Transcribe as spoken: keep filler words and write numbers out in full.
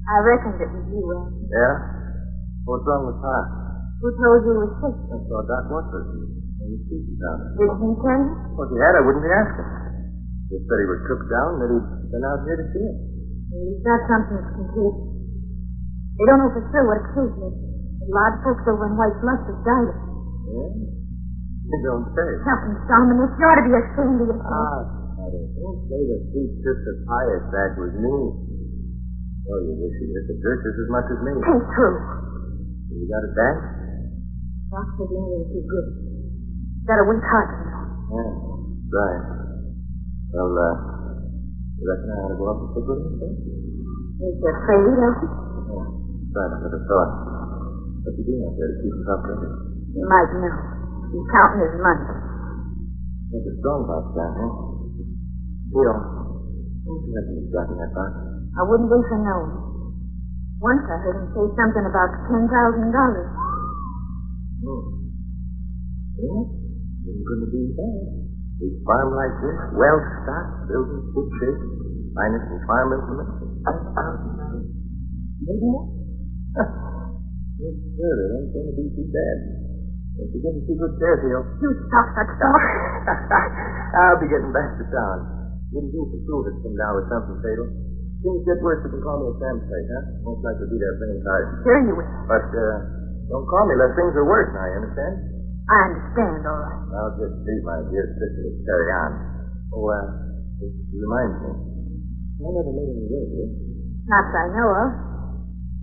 I reckoned it was you, Andy. Yeah? What's wrong with Pa? Who told you you were sick? I saw Doc Watford. And his teeth down. Didn't he tell you? Well, if he had, I wouldn't be asking. He said he was cooked down and that he'd been out here to see him. Well, he's got something that's complete. They don't know for sure what it is yet. A lot of folks over in White Bluff have died of it. Yeah? You don't say. Nothing, Solomon. You ought to be ashamed of yourself. Ah, Mother, don't say the sweet sister Pius back was me. Oh, you wish you hit the dirt just as much as me. Ain't true. You got it back? Doc said you ain't too good. Got a weak heart, you know. Yeah, right. Well, uh, you reckon I ought to go up and sit with him, sir? Is you afraid of him? Yeah, right, I never thought. What's he doing out there to keep himself busy? You might know. He's counting his money. There's a strong box down here. Theo, what do you reckon he's got in that box? I wouldn't be for knowing. Once I heard him say something about ten thousand dollars. Hmm. Yeah, isn't going to be bad. Big farm like this, well stocked, built in good shape, finest in farm implements. Maybe more. Good, good. It ain't going to be too bad. If you get too good care, Theo. You stop that talk. I'll be getting back to town. Wouldn't do for school to come down with something fatal. Things get worse, you can call me at Sam's place, huh? Most likely be there playing cards. Sure you will. But, uh, don't call me unless things are worse now, you understand? I understand, all right. I'll just leave my dear sister to carry on. Oh, uh, it reminds me. I never made any will, did you? Not that I know of.